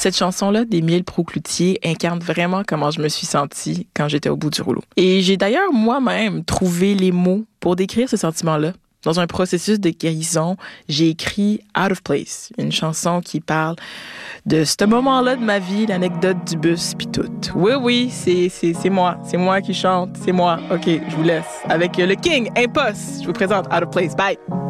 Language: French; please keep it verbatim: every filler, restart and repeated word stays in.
Cette chanson-là d'Émile Proucloutier incarne vraiment comment je me suis sentie quand j'étais au bout du rouleau. Et j'ai d'ailleurs moi-même trouvé les mots pour décrire ce sentiment-là. Dans un processus de guérison, j'ai écrit Out of Place, une chanson qui parle de ce moment-là de ma vie, l'anecdote du bus, puis tout. Oui, oui, c'est, c'est, c'est moi. C'est moi qui chante. C'est moi. OK, je vous laisse avec le King Impost. Je vous présente Out of Place. Bye!